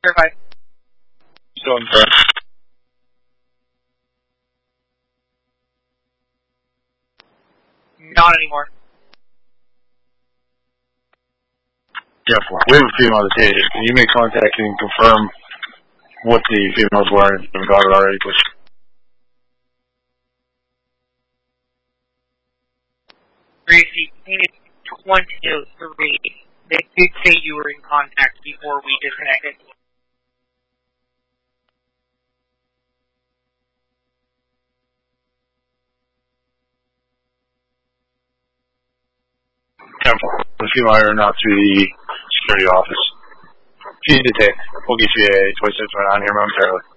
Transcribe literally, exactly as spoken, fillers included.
Verified. Still in front. Not anymore. Yeah, we have a female detained. Can you make contact and confirm what the female's wearing? If you got it already, please. Gracie, painted twenty oh three. They did say you were in contact before we disconnected. The female are not to the security office. She's detained. We'll get you a twenty-six right on here momentarily.